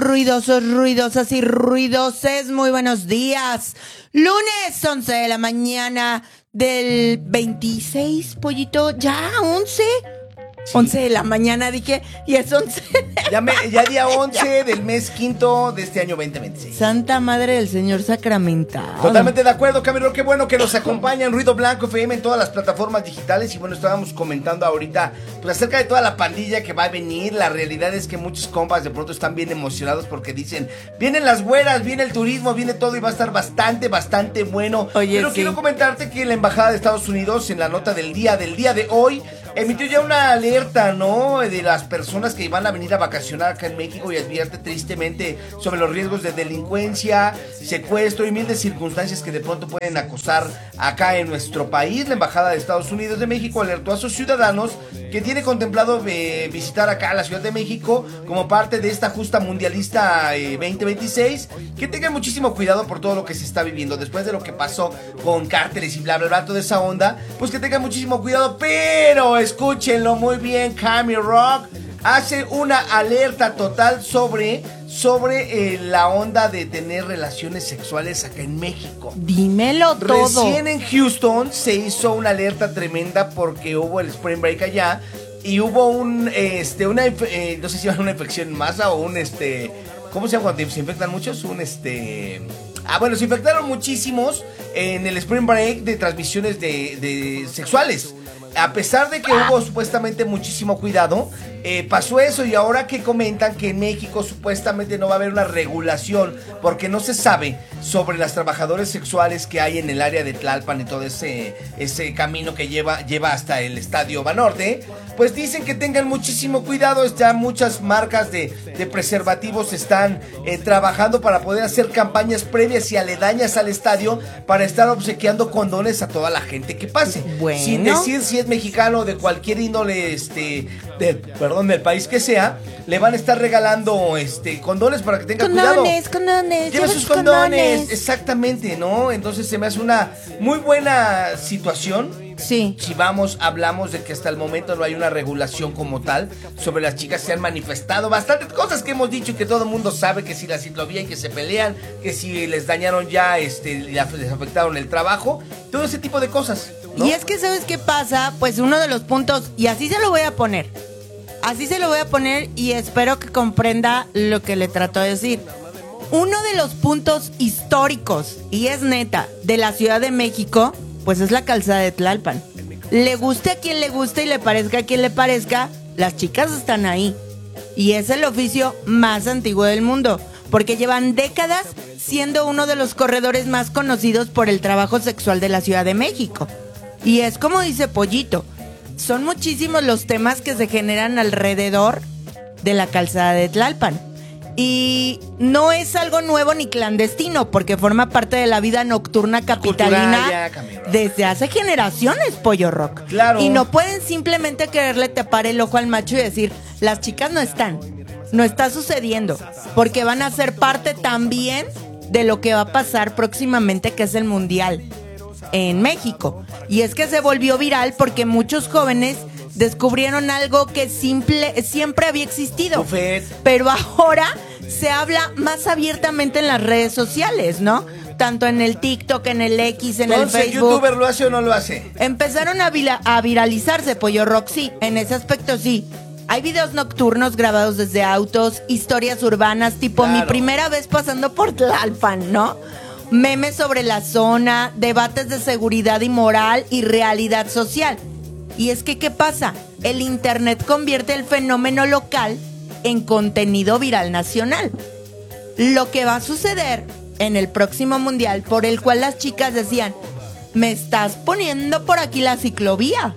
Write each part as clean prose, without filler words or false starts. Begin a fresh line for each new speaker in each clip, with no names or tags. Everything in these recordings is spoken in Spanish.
ruidosos, ruidosas y ruidoses, muy buenos días. Lunes, 11 de la mañana del 26, pollito, ya 11. Sí. 11 de la mañana, dije, y es 11.
Ya día 11 del mes quinto de este año 2026.
Santa Madre del Señor Sacramentado.
Totalmente de acuerdo, Camilo. Qué bueno que nos acompañan Ruido Blanco FM en todas las plataformas digitales. Y bueno, estábamos comentando ahorita pues acerca de toda la pandilla que va a venir. La realidad es que muchos compas de pronto están bien emocionados porque dicen, vienen las güeras, viene el turismo, viene todo y va a estar bastante sí. Pero quiero comentarte que la Embajada de Estados Unidos en la nota del día de hoy emitió ya una alerta, ¿no? De las personas que van a venir a vacacionar acá en México y advierte tristemente sobre los riesgos de delincuencia, secuestro y mil de circunstancias que de pronto pueden acosar acá en nuestro país. La Embajada de Estados Unidos de México alertó a sus ciudadanos que tiene contemplado visitar acá a la Ciudad de México como parte de esta justa mundialista 2026, que tengan muchísimo cuidado por todo lo que se está viviendo después de lo que pasó con cárteles y bla bla bla, toda esa onda, pues que tengan muchísimo cuidado, pero escúchenlo muy bien. Camilo Rock hace una alerta total sobre la onda de tener relaciones sexuales acá en México.
Dímelo todo.
Recién en Houston se hizo una alerta tremenda porque hubo el Spring Break allá y hubo no sé si era una infección en masa o ¿cómo se llama cuando se infectan muchos? Se infectaron muchísimos en el Spring Break de transmisiones de sexuales. A pesar de que hubo supuestamente muchísimo cuidado, pasó eso, y ahora que comentan que en México supuestamente no va a haber una regulación porque no se sabe sobre las trabajadoras sexuales que hay en el área de Tlalpan y todo ese camino que lleva hasta el Estadio Banorte, pues dicen que tengan muchísimo cuidado. Ya muchas marcas de preservativos están trabajando para poder hacer campañas previas y aledañas al estadio para estar obsequiando condones a toda la gente que pase. Bueno. Sin decir si es mexicano o de cualquier índole del país que sea, le van a estar regalando condones para que tengan cuidado.
Condones.
Lleve sus condones. Exactamente, ¿no? Entonces se me hace una muy buena situación.
Sí.
Si hablamos de que hasta el momento no hay una regulación como tal sobre las chicas. Se han manifestado bastantes cosas que hemos dicho y que todo el mundo sabe, que si la ciclovía y que se pelean, que si les dañaron ya, les afectaron el trabajo, todo ese tipo de cosas, ¿no?
Y es que, ¿sabes qué pasa? Pues uno de los puntos, y así se lo voy a poner y espero que comprenda lo que le trato de decir. Uno de los puntos históricos, y es neta, de la Ciudad de México, pues es la calzada de Tlalpan. Le guste a quien le guste y le parezca a quien le parezca, las chicas están ahí. Y es el oficio más antiguo del mundo, porque llevan décadas siendo uno de los corredores más conocidos por el trabajo sexual de la Ciudad de México. Y es como dice Pollito, son muchísimos los temas que se generan alrededor de la calzada de Tlalpan. Y no es algo nuevo ni clandestino, porque forma parte de la vida nocturna capitalina desde hace generaciones, Pollo Rock.
Claro.
Y no pueden simplemente quererle tapar el ojo al macho y decir, las chicas no está sucediendo, porque van a ser parte también de lo que va a pasar próximamente, que es el Mundial en México. Y es que se volvió viral porque muchos jóvenes descubrieron algo que siempre había existido.
Buffet.
Pero ahora se habla más abiertamente en las redes sociales, ¿no? Tanto en el TikTok, en el X, en el Facebook.
¿El youtuber lo hace o no lo hace?
Empezaron a viralizarse, Pollo Rock, sí. En ese aspecto, sí. Hay videos nocturnos grabados desde autos, historias urbanas, tipo mi primera vez pasando por Tlalpan, ¿no? Memes sobre la zona, debates de seguridad y moral y realidad social. Y es que, ¿qué pasa? El internet convierte el fenómeno local en contenido viral nacional. Lo que va a suceder en el próximo mundial, por el cual las chicas decían, me estás poniendo por aquí la ciclovía.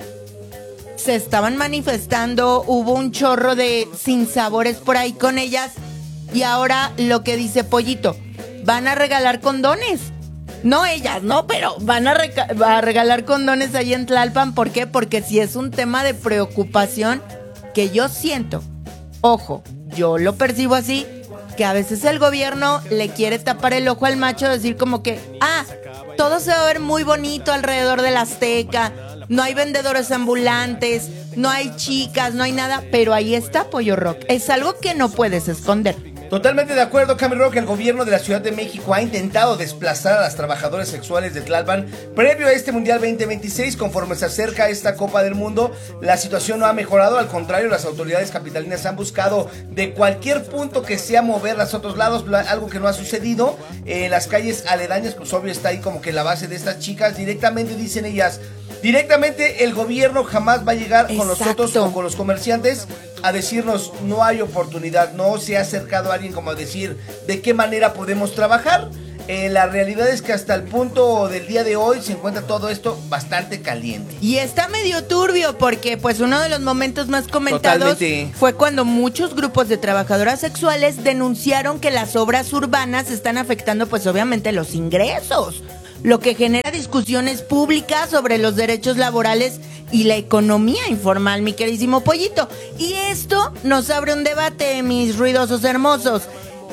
Se estaban manifestando, hubo un chorro de sinsabores por ahí con ellas. Y ahora lo que dice Pollito, van a regalar condones. No ellas, no, pero van a regalar condones ahí en Tlalpan. ¿Por qué? Porque sí es un tema de preocupación que yo siento. Ojo, yo lo percibo así, que a veces el gobierno le quiere tapar el ojo al macho, decir como que, todo se va a ver muy bonito alrededor de la Azteca, no hay vendedores ambulantes, no hay chicas, no hay nada, pero ahí está, Pollo Rock. Es algo que no puedes esconder.
Totalmente de acuerdo, Cami Rock. El gobierno de la Ciudad de México ha intentado desplazar a las trabajadoras sexuales de Tlalpan previo a este Mundial 2026. Conforme se acerca esta Copa del Mundo, la situación no ha mejorado. Al contrario, las autoridades capitalinas han buscado de cualquier punto que sea moverlas a otros lados, algo que no ha sucedido. Las calles aledañas, pues obvio está ahí como que la base de estas chicas. Directamente, dicen ellas, directamente el gobierno jamás va a llegar con nosotros o con los comerciantes a decirnos no hay oportunidad, no se ha acercado a alguien como a decir de qué manera podemos trabajar. La realidad es que hasta el punto del día de hoy se encuentra todo esto bastante caliente.
Y está medio turbio porque pues uno de los momentos más comentados fue cuando muchos grupos de trabajadoras sexuales denunciaron que las obras urbanas están afectando pues obviamente los ingresos, lo que genera discusiones públicas sobre los derechos laborales y la economía informal, mi queridísimo Pollito. Y esto nos abre un debate, mis ruidosos hermosos.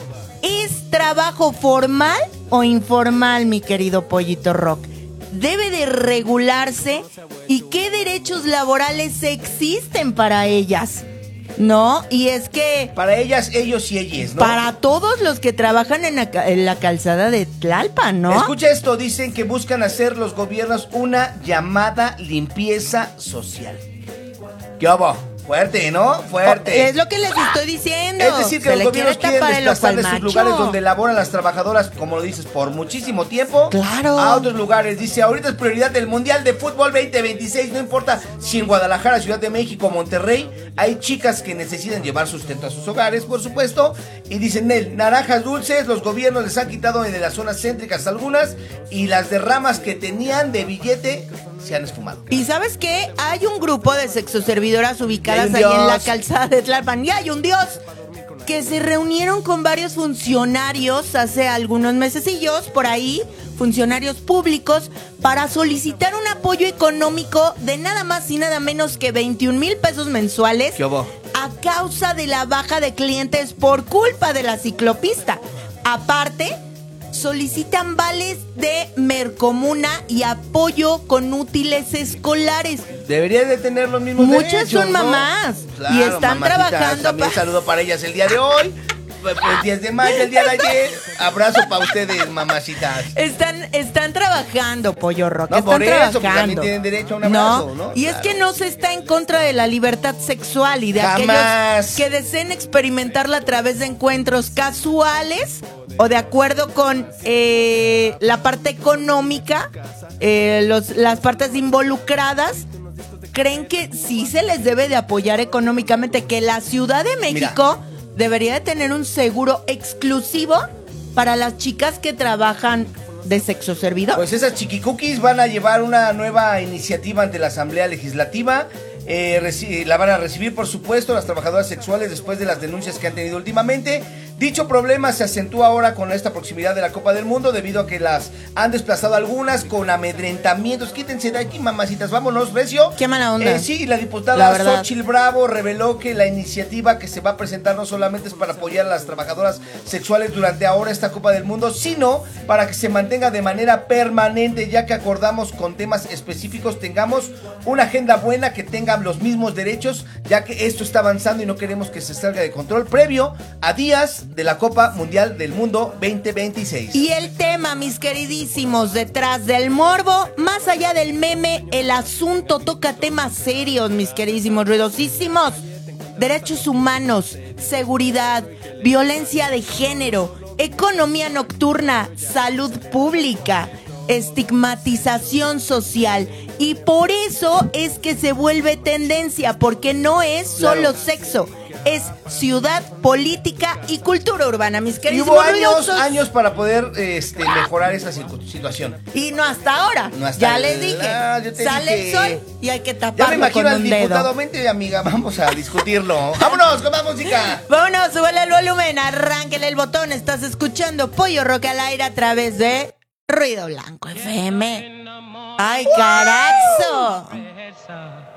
¿Es trabajo formal o informal, mi querido Pollito Rock? ¿Debe de regularse? ¿Y qué derechos laborales existen para ellas? ¿No? Y es que...
Para ellas, ellos y ellas, ¿no?
Para todos los que trabajan en la calzada de Tlalpan, ¿no?
Escucha esto, dicen que buscan hacer los gobiernos una llamada limpieza social. ¿Qué hubo? Fuerte, ¿no? Fuerte.
Es lo que les estoy diciendo.
Es decir, que los gobiernos quieren desplazar de sus lugares donde laboran las trabajadoras, como lo dices, por muchísimo tiempo.
Claro.
A otros lugares. Dice, ahorita es prioridad del Mundial de Fútbol 2026. No importa si en Guadalajara, Ciudad de México, Monterrey, hay chicas que necesitan llevar sustento a sus hogares, por supuesto. Y dicen, naranjas dulces, los gobiernos les han quitado de las zonas céntricas algunas y las derramas que tenían de billete se han esfumado.
¿Y sabes qué? Hay un grupo de sexoservidoras ubicadas ahí en la calzada de Tlalpan. Y hay un dios que se reunieron con varios funcionarios hace algunos mesecillos por ahí, funcionarios públicos, para solicitar un apoyo económico de nada más y nada menos que 21,000 pesos mensuales.
¿Qué hubo?
A causa de la baja de clientes por culpa de la ciclopista. Aparte, solicitan vales de Mercomuna y apoyo con útiles escolares.
Deberían de tener los mismos
Muchas
derechos,
son
¿no?
Claro, y están
mamacitas,
trabajando.
También saludo para ellas el día de hoy. Pues 10 de mayo, el día de ayer. Abrazo para ustedes, mamacitas.
Están trabajando, Pollo Rock.
No,
están
por eso,
trabajando.
pues también tienen derecho a un abrazo, ¿no?
Y
claro.
es que no se está en contra de la libertad sexual y de aquellos que deseen experimentarla a través de encuentros casuales o de acuerdo con la parte económica, las partes involucradas. Creen que sí se les debe de apoyar económicamente, que la Ciudad de México debería de tener un seguro exclusivo para las chicas que trabajan de sexo servidor.
Pues esas chiquicookies van a llevar una nueva iniciativa ante la Asamblea Legislativa. La van a recibir, por supuesto, las trabajadoras sexuales después de las denuncias que han tenido últimamente. Dicho problema se acentúa ahora con esta proximidad de la Copa del Mundo debido a que las han desplazado algunas con amedrentamientos. Quítense de aquí, mamacitas, vámonos, Recio.
Qué mala onda.
Sí, la diputada Xochitl Bravo reveló que la iniciativa que se va a presentar no solamente es para apoyar a las trabajadoras sexuales durante ahora esta Copa del Mundo, sino para que se mantenga de manera permanente, ya que acordamos con temas específicos, tengamos una agenda buena que tenga los mismos derechos, ya que esto está avanzando y no queremos que se salga de control previo a días de la Copa Mundial del Mundo 2026.
Y el tema, mis queridísimos, detrás del morbo, más allá del meme, el asunto toca temas serios, mis queridísimos, ruidosísimos. Derechos humanos, seguridad, violencia de género, economía nocturna, salud pública, estigmatización social. Y por eso es que se vuelve tendencia, porque no es solo sexo, es ciudad, política y cultura urbana, mis queridos.
Y hubo años para poder mejorar esa situación.
Y no hasta ahora.
No hasta
ya les dije. Sale el sol y hay que taparlo.
Ya me imagino
con
al
un
diputado.
dedo.
Vente, amiga, vamos a discutirlo. ¡Vámonos con más música!
Vámonos, súbele el volumen, arránquele el botón. Estás escuchando Pollo Rock al aire a través de Ruido Blanco FM. ¡Ay, carajo!